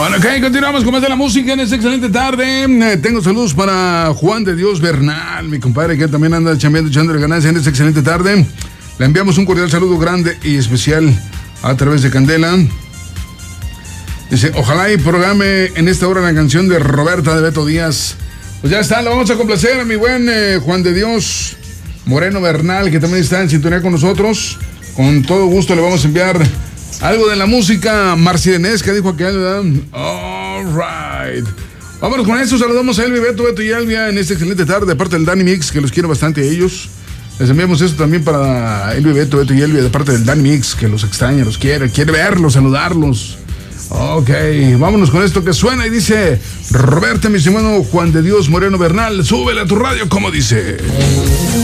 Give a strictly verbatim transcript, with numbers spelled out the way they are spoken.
Bueno, ok, continuamos con más de la música en esta excelente tarde. Eh, tengo saludos para Juan de Dios Bernal, mi compadre, que también anda chambeando, echándole ganas en esta excelente tarde. Le enviamos un cordial saludo grande y especial a través de Candela. Dice, ojalá y programe en esta hora la canción de Roberta de Beto Díaz. Pues ya está, lo vamos a complacer a mi buen eh, Juan de Dios Moreno Bernal, que también está en sintonía con nosotros. Con todo gusto le vamos a enviar algo de la música marcidenesca, dijo aquel, ¿verdad? All right. Vámonos con eso, saludamos a Elvi, Beto, Beto y Elvia en esta excelente tarde, de parte del Danny Mix, que los quiero bastante a ellos. Les enviamos esto también para Elvi, Beto, Beto y Elvia, de parte del Danny Mix, que los extraña, los quiere, quiere verlos, saludarlos. Ok, vámonos con esto que suena y dice, Roberta, mi estimado Juan de Dios Moreno Bernal, súbele a tu radio, como dice.